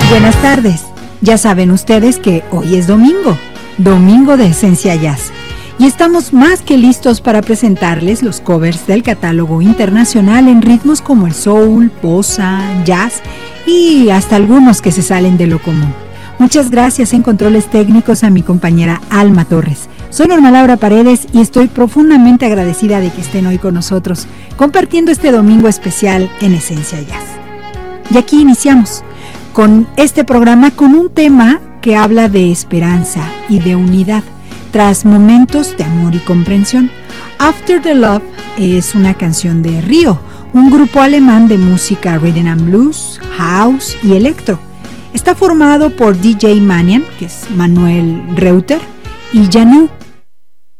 Buenas tardes. Ya saben ustedes que hoy es domingo, domingo de Esencia Jazz. Y estamos más que listos para presentarles los covers del catálogo internacional en ritmos como el soul, bossa, jazz y hasta algunos que se salen de lo común. Muchas gracias en controles técnicos a mi compañera Alma Torres. Soy Norma Laura Paredes y estoy profundamente agradecida de que estén hoy con nosotros, compartiendo este domingo especial en Esencia Jazz. Y aquí iniciamos con este programa con un tema que habla de esperanza y de unidad tras momentos de amor y comprensión. After the Love es una canción de Rio, un grupo alemán de música rhythm and blues, house y electro. Está formado por DJ Manian, que es Manuel Reuter, y Janu,